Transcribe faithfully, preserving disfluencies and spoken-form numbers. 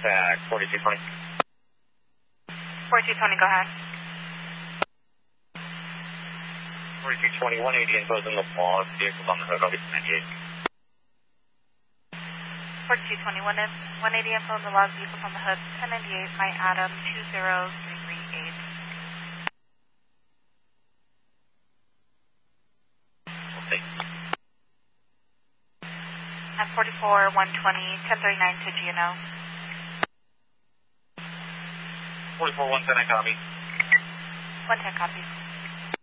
contact forty-two twenty. forty-two twenty, go ahead. forty-two twenty, one eighty info in the log, vehicles on the hood, I'll be ninety-eight. forty-two twenty, one eighty info in the log, vehicles on the hood, ten ninety-eight, my Adam, two zero three three eight. Okay. At forty-four one twenty, ten thirty-nine to G N O. forty-four one ten, I copy. one ten, copy.